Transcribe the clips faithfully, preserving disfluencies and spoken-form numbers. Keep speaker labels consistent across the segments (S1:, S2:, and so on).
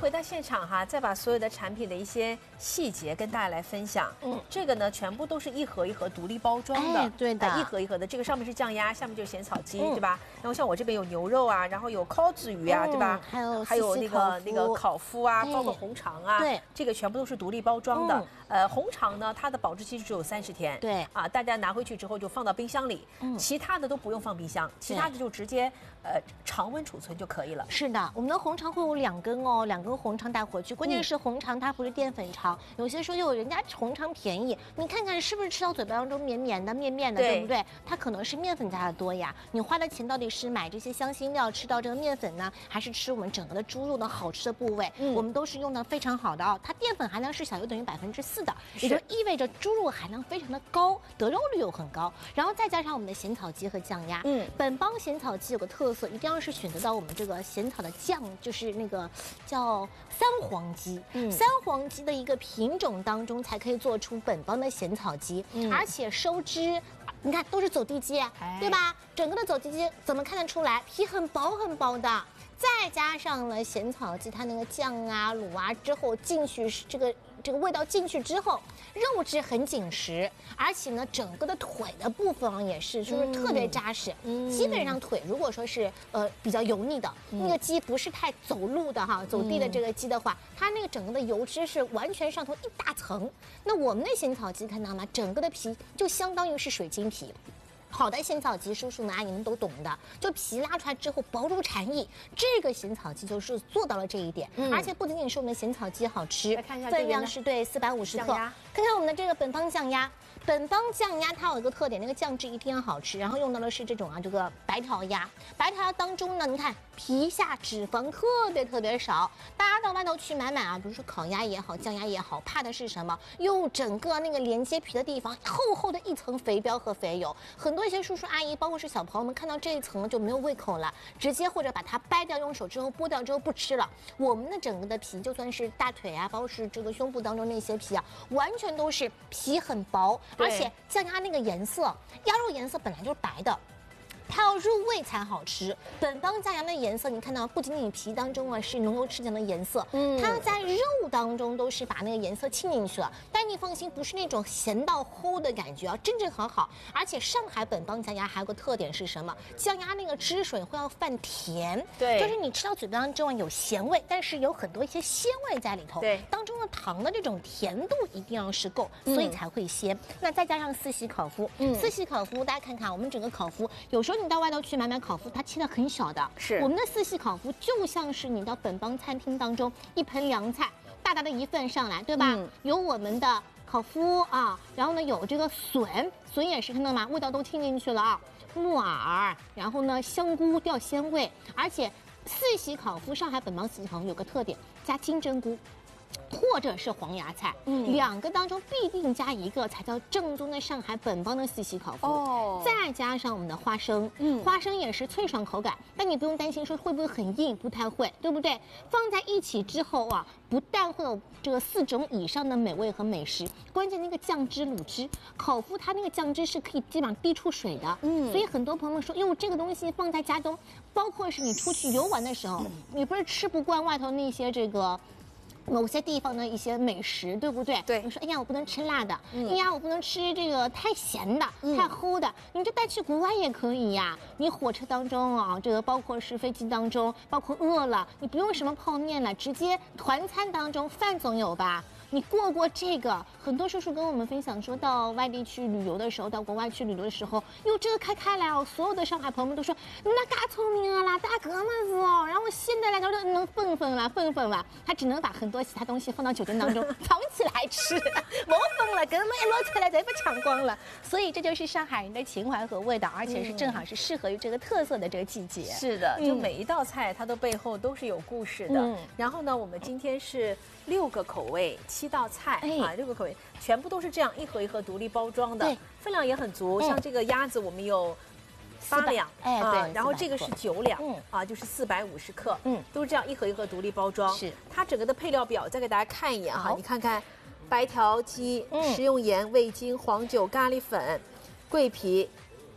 S1: 回到现场哈，再把所有的产品的一些细节跟大家来分享。嗯，这个呢，全部都是一盒一盒独立包装的，
S2: 哎、对的，
S1: 一盒一盒的。这个上面是酱鸭，下面就是咸草鸡，嗯、对吧？然后像我这边有牛肉啊，然后有烤子鱼啊，嗯、对吧？
S2: 还有
S1: 还有那个那个烤麸啊，包括红肠啊，
S2: 对，
S1: 这个全部都是独立包装的。呃，红肠呢，它的保质期只有三十天，
S2: 对
S1: 啊，大家拿回去之后就放到冰箱里，嗯，其他的都不用放冰箱，其他的就直接呃常温储存就可以了。
S2: 是的，我们的红肠会有两根哦，两根红肠带回去。关键是红肠它不是淀粉肠，嗯、有些时候有人家红肠便宜，你看看是不是吃到嘴巴当中绵绵的、面面的， 对, 对不对？它可能是面粉加的多呀。你花的钱到底是买这些香辛料吃到这个面粉呢，还是吃我们整个的猪肉的好吃的部位？嗯，我们都是用的非常好的啊、哦，它淀粉含量是小于等于百分之四的，也就意味着猪肉含量非常的高，得肉率又很高。然后再加上我们的咸草鸡和酱鸭，嗯，本帮咸草鸡有个特色，一定要是选择到我们这个咸草的酱，就是那个叫三黄鸡，嗯，三黄鸡的一个品种当中才可以做出本帮的咸草鸡，嗯、而且收汁。你看，都是走地鸡，对吧？整个的走地鸡怎么看得出来？皮很薄很薄的，再加上了咸草鸡，它那个酱啊、卤啊之后进去，这个这个味道进去之后，肉质很紧实，而且呢，整个的腿的部分啊也是，就是特别扎实。嗯，基本上腿如果说是呃比较油腻的，嗯、那个鸡不是太走路的哈，走地的这个鸡的话，它那个整个的油脂是完全上头一大层。那我们的咸草鸡看到吗？整个的皮就相当于是水晶皮。好的咸草鸡，叔叔们阿姨们都懂的，就皮拉出来之后薄如蝉翼，这个咸草鸡就是做到了这一点。嗯、而且不仅仅是我们的咸草鸡好吃，分量是对四百五十克。看看我们的这个本帮酱鸭，本帮酱鸭它有一个特点，那个酱汁一定要好吃，然后用到的是这种啊这个白条鸭，白条鸭当中呢，你看皮下脂肪特别特别少。大家到外头去买买啊，比如说烤鸭也好，酱鸭也好，怕的是什么？用整个那个连接皮的地方厚厚的一层肥膘和肥油，很多一些叔叔阿姨，包括是小朋友们，看到这一层就没有胃口了，直接或者把它掰掉，用手之后剥掉之后不吃了。我们的整个的皮，就算是大腿啊，包括是这个胸部当中那些皮啊，完全都是皮很薄，而且酱鸭那个颜色，鸭肉颜色本来就是白的。它要入味才好吃。本帮酱鸭的颜色，你看到不仅仅皮当中啊是浓油赤酱的颜色，嗯，它在肉当中都是把那个颜色沁进去了。但你放心，不是那种咸到齁的感觉啊，真正很好。而且上海本帮酱鸭还有个特点是什么？酱鸭那个汁水会要泛甜，对，就是你吃到嘴巴当中有咸味，但是有很多一些鲜味在里头，对，当中的糖的这种甜度一定要是够，所以才会鲜。嗯、那再加上四喜烤麸，嗯，四喜烤麸大家看看，我们整个烤麸有时候。你到外头去买买烤麸，它切的很小的。是我们的四喜烤麸，就像是你到本帮餐厅当中一盆凉菜，大大的一份上来，对吧？嗯、有我们的烤麸啊，然后呢有这个笋，笋也是看到吗？味道都沁进去了啊，木耳，然后呢香菇掉鲜味，而且四喜烤麸，上海本帮四喜烤麸有个特点，加金针菇。或者是黄芽菜，嗯，两个当中必定加一个，才叫正宗的上海本帮的四喜烤麸。哦，再加上我们的花生，嗯，花生也是脆爽口感，但你不用担心说会不会很硬，不太会，对不对？放在一起之后啊，不但会有这个四种以上的美味和美食，关键那个酱汁卤汁，烤麸它那个酱汁是可以基本上滴出水的，嗯，所以很多朋友们说，哟，这个东西放在家中，包括是你出去游玩的时候，你不是吃不惯外头那些这个。某些地方的一些美食，对不对？对，你说，哎呀，我不能吃辣的，嗯、哎呀，我不能吃这个太咸的、嗯、太齁的，你就带去国外也可以呀。你火车当中啊，这个包括是飞机当中，包括饿了，你不用什么泡面了，直接团餐当中饭总有吧？你过过这个，很多叔叔跟我们分享说，到外地去旅游的时候，到国外去旅游的时候，哟，这个开开来哦，所有的上海朋友们都说，那嘎聪明啊啦，大哥们子哦，然后现在来讲都能分分了，分分了，他只能把很多其他东西放到酒店当中藏起来吃，没分了，根本一摞出来再被抢光了。所以这就是上海人的情怀和味道，而且是正好是适合于这个特色的这个季节。
S1: 是的，就每一道菜它的背后都是有故事的。嗯、然后呢，我们今天是六个口味。七道菜、哎、啊，六个口味全部都是这样一盒一盒独立包装的，分量也很足。嗯、像这个鸭子，我们有八两，
S2: 哎，对、
S1: 啊，然后这个是九两，嗯，啊，就是四百五十克，嗯，都是这样一盒一盒独立包装。是它整个的配料表，再给大家看一眼哈，你看看，白条鸡、嗯、食用盐、味精、黄酒、咖喱粉、桂皮。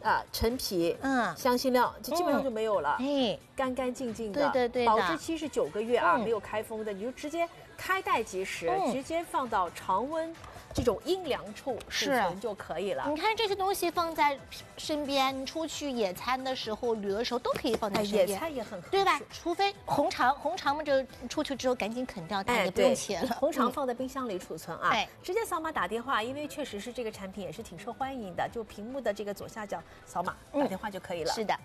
S1: 啊陈皮，嗯，香辛料，就基本上就没有了，
S2: 哎，
S1: 干干净净的，
S2: 对对对，
S1: 保质期是九个月啊，没有开封的，你就直接开袋即食，直接放到常温。这种阴凉处储存就可以了。
S2: 你看这些东西放在身边，你出去野餐的时候、旅游的时候都可以放在身边。
S1: 野餐也很合适，
S2: 对吧？除非红肠，红肠嘛，就出去之后赶紧啃掉它，也不用切了。
S1: 红肠放在冰箱里储存啊。直接扫码打电话，因为确实是这个产品也是挺受欢迎的，就屏幕的这个左下角扫码打电话就可以了。
S2: 是的。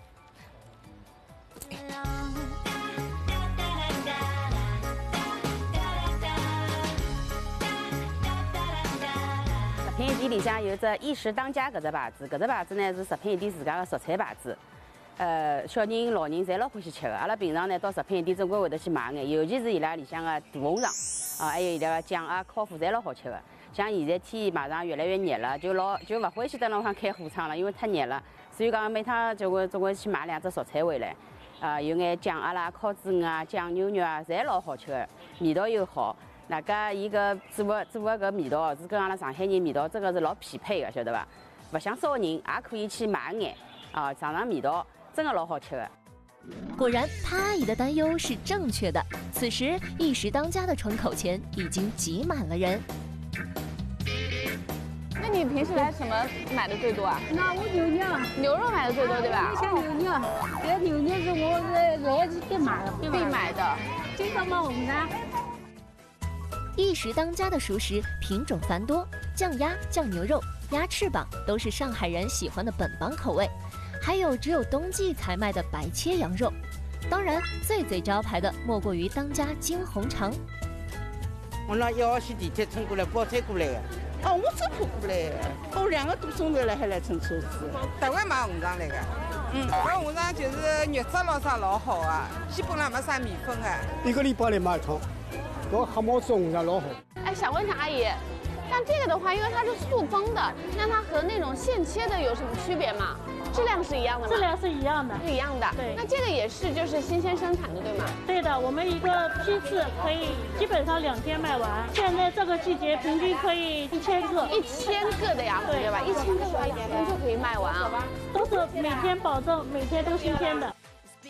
S3: 食品店里向有只一时当家搿只牌子，搿只牌子呢是食品店自家的蔬菜牌子。呃，小人、老人侪老欢喜吃的。阿拉平常呢到食品店总归会得去买眼，尤其是伊拉里向的大红肠啊，还有伊拉个酱啊、烤麸侪老好吃的。像现在天马上越来越热了，就老就勿欢喜在楼上开火窗了，因为太热了。所以讲每趟就会总归去买两只蔬菜回来。啊，有眼酱鸭啦、烤子鱼啊、酱牛肉啊，侪老好吃的，味道又好。那个伊个做个做个搿味道是跟阿拉上海人味道真个是老匹配的，晓得伐？勿想烧人也可以去买眼啊，尝尝味道，真个老好吃的。
S4: 果然，潘阿姨的担忧是正确的。此时，一时当家的窗口前已经挤满了人。
S5: 那你平时来什么买的最多啊？
S6: 那我牛肉，
S5: 牛肉买的最多，对吧？
S6: 像牛肉，这牛肉是我来来日必买的，
S5: 必买的。
S6: 经常买我们家。
S4: 一时当家的熟食品种繁多，酱鸭、酱牛肉、鸭翅膀都是上海人喜欢的本帮口味，还有只有冬季才卖的白切羊肉。当然，最最招牌的莫过于当家金红肠。
S7: 我那一号线地铁乘过来，包车过来的。哦，我走路过来的，我两个多钟头了还来乘车子。
S8: 台湾买红肠来的。嗯，搿红肠就是肉质咯啥老好啊，基本上没啥米粉的。
S9: 一个礼拜来买一趟。这黑毛子红肠老好。
S5: 哎，想问一下阿姨，像这个的话，因为它是塑封的，那它和那种现切的有什么区别吗？质量是一样的吗？
S6: 质量是一样的，
S5: 是一样的。
S6: 对，
S5: 那这个也是就是新鲜生产的，对吗？
S6: 对的，我们一个批次可以基本上两天卖完。现在这个季节平均可以一千个，
S5: 一千个的呀，对吧？一千个的话，一天就可以卖完啊。
S6: 都是每天保证每天都新鲜的。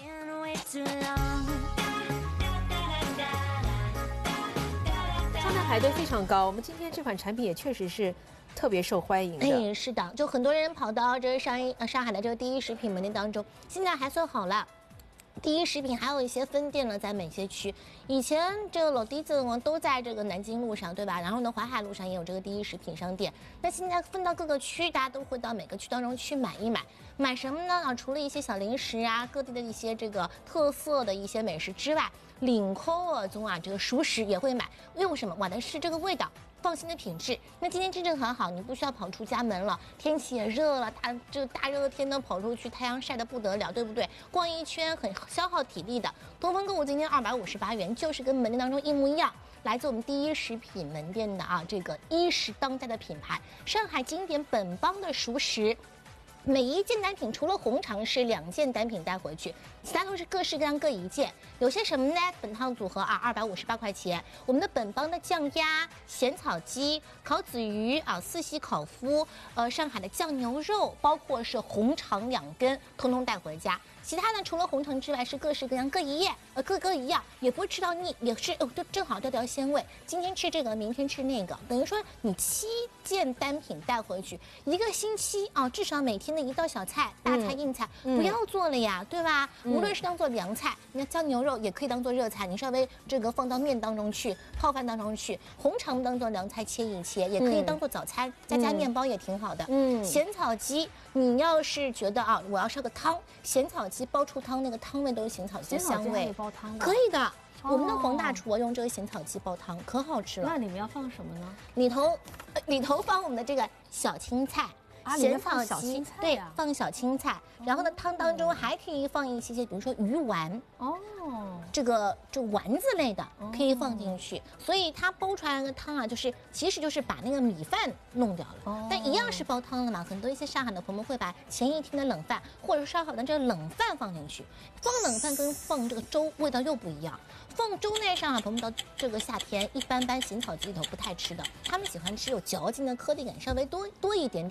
S1: 商家排队非常高，我们今天这款产品也确实是特别受欢迎的。
S2: 哎，是的，就很多人跑到这个上一呃上海的这个第一食品门店当中，现在还算好了。第一食品还有一些分店呢，在美街区。以前这个老弟子呢都在这个南京路上，对吧？然后呢，淮海路上也有这个第一食品商店。那现在分到各个区，大家都会到每个区当中去买一买。买什么呢？啊，除了一些小零食啊，各地的一些这个特色的一些美食之外，领口啊中啊这个熟食也会买。为什么？买的是这个味道。放心的品质。那今天真正很好，你不需要跑出家门了，天气也热了，大这个大热天的跑出去，太阳晒得不得了，对不对？逛一圈很消耗体力的。东风购物今天二百五十八元，就是跟门店当中一模一样。来自我们第一食品门店的啊，这个一时当家的品牌，上海经典本帮的熟食。每一件单品除了红肠是两件单品带回去，其他都是各式各样各一件。有些什么呢？本套组合啊，二百五十八块钱。我们的本帮的酱鸭、咸草鸡、烤子鱼啊、四喜烤麸，呃，上海的酱牛肉，包括是红肠两根，通通带回家。其他呢，除了红肠之外，是各式各样各一页，呃，各各一样，也不会吃到腻，也是哦，就正好调调鲜味。今天吃这个，明天吃那个，等于说你七件单品带回去，一个星期啊，至少每天的一道小菜，大菜硬菜、嗯、不要做了呀，对吧？嗯、无论是当做凉菜，那酱牛肉也可以当做热菜，你稍微这个放到面当中去，泡饭当中去，红肠当做凉菜切一切，也可以当做早餐，加加面包也挺好的。嗯，咸草鸡，你要是觉得啊，我要烧个汤，咸草鸡。煲出汤，那个汤味都是咸草鸡的香味，
S1: 煲汤
S2: 可以的。哦、我们的黄大厨用这个咸草鸡煲汤，可好吃了。
S1: 那里面要放什么呢？
S2: 里头，呃、里头放我们的这个小青菜。
S1: 啊、
S2: 咸草鸡、
S1: 啊、
S2: 对，放小青菜，然后呢，汤当中还可以放一些些，比如说鱼丸哦，这个这丸子类的可以放进去，哦、所以它煲出来的汤啊，就是其实就是把那个米饭弄掉了，哦、但一样是煲汤的嘛。很多一些上海的朋友会把前一天的冷饭或者烧好的这个冷饭放进去，放冷饭跟放这个粥味道又不一样。放粥呢，上海朋友到这个夏天一般般咸草鸡里头不太吃的，他们喜欢吃有嚼劲的颗粒感稍微多多一点点的。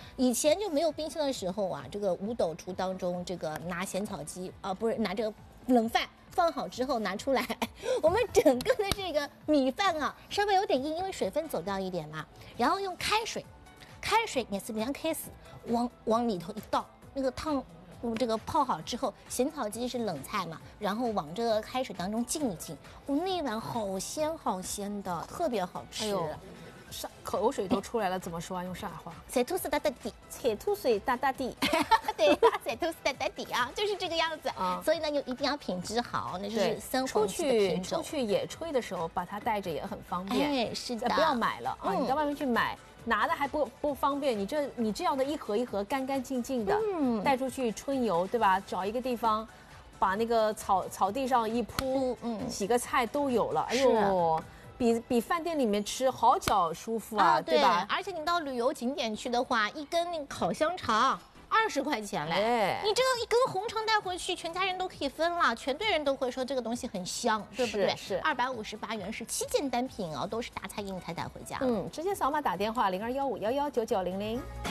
S2: 以前就没有冰箱的时候啊，这个五斗橱当中，这个拿咸草鸡啊、呃，不是拿这个冷饭放好之后拿出来，我们整个的这个米饭啊稍微有点硬，因为水分走掉一点嘛，然后用开水，开水也是凉开水，往往里头一倒，那个汤。这个泡好之后，咸草鸡是冷菜嘛，然后往这个开水当中浸一浸，哦，那碗好鲜好鲜的，特别好吃。哎呦，
S1: 上口水都出来了，怎么说啊？用上海话？
S2: 菜吐司大大地，
S1: 菜吐水大大地。
S2: 对，菜吐司大大地啊，就是这个样子啊。所以呢，就一定要品质好，那就是深黄色的品种。
S1: 出去野炊的时候，把它带着也很方便。
S2: 哎，是的，
S1: 不要买了啊！你到外面去买。拿的还不不方便，你这你这样的一盒一盒干干净净的，嗯，带出去春游，对吧？找一个地方，把那个草草地上一铺，嗯，洗个菜都有了。哎呦，比比饭店里面吃好脚舒服啊，对吧？
S2: 而且你到旅游景点去的话，一根那个烤香肠。二十块钱嘞，你这个一根红肠带回去，全家人都可以分了，全队人都会说这个东西很香，对不对？
S1: 是
S2: 二百五十八元是七件单品哦，都是大菜硬菜带回家。
S1: 嗯，直接扫码打电话零二幺五幺幺九九零零。